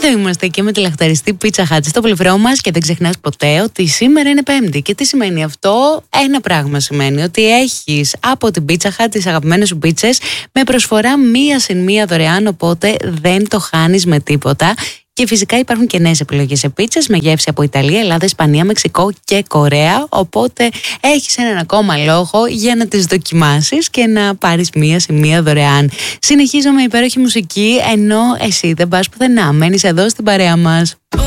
Εδώ είμαστε και με τη λαχταριστή Pizza Hut στο πλευρό μας και δεν ξεχνάς ποτέ ότι σήμερα είναι Πέμπτη. Και τι σημαίνει αυτό? Ένα πράγμα σημαίνει ότι έχεις από την Pizza Hut τις αγαπημένες σου πίτσες με προσφορά μία συν μία δωρεάν, οπότε δεν το χάνεις με τίποτα. Και φυσικά υπάρχουν και νέες επιλογές σε πίτσες με γεύση από Ιταλία, Ελλάδα, Ισπανία, Μεξικό και Κορέα. Οπότε έχεις έναν ακόμα λόγο για να τις δοκιμάσεις και να πάρεις μία σε μία δωρεάν. Συνεχίζω με υπέροχη μουσική, ενώ εσύ δεν πας πουθενά. Μένεις εδώ στην παρέα μας.